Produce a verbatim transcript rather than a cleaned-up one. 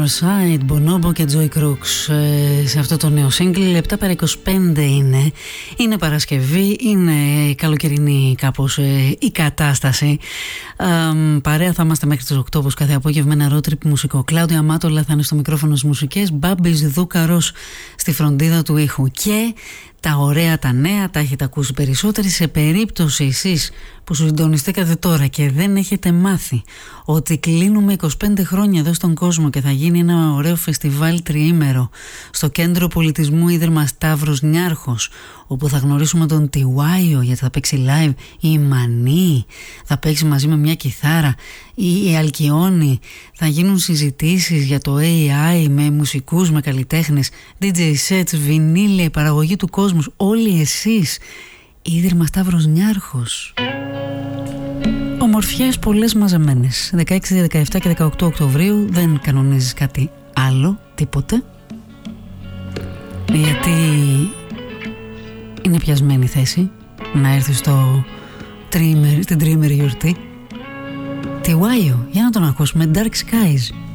Side, Bonobo και Joy Crooks ε, σε αυτό το νέο single. Επτά παρά είκοσι πέντε είναι. Είναι Παρασκευή, είναι καλοκαιρινή κάπως ε, η κατάσταση. Ε, παρέα θα είμαστε μέχρι τις οκτώ όπως κάθε απόγευμα, ένα road trip μουσικό. Κλάουδια Μάτολα θα είναι στο μικρόφωνο στις μουσικές, Μπάμπης Δούκαρος στη φροντίδα του ήχου. Και τα ωραία τα νέα τα έχετε ακούσει περισσότεροι. Σε περίπτωση εσείς που συντονιστήκατε τώρα και δεν έχετε μάθει ότι κλείνουμε είκοσι πέντε χρόνια εδώ στον κόσμο και θα γίνει ένα ωραίο φεστιβάλ τριήμερο στο Κέντρο Πολιτισμού Ίδρυμα Σταύρος Νιάρχος, όπου θα γνωρίσουμε τον Τιουάιο γιατί θα παίξει live, η Μανή θα παίξει μαζί με μια κιθάρα, η Αλκιόνη, θα γίνουν συζητήσεις για το έι άι με μουσικούς, με καλλιτέχνες, ντι τζέι sets, βινίλια, η παραγωγή του κόσμου, όλοι εσείς. Ίδρυμα Σταύρος Νιάρχος. Ομορφιές πολλές μαζεμένες. δεκαέξι, δεκαεπτά και δεκαοκτώ Οκτωβρίου. Δεν κανονίζεις κάτι άλλο, τίποτε, γιατί είναι πιασμένη θέση να έρθει στο τριήμερη, στην τριήμερη γιορτή. Τιουάιο, για να τον ακούσουμε. Dark Skies.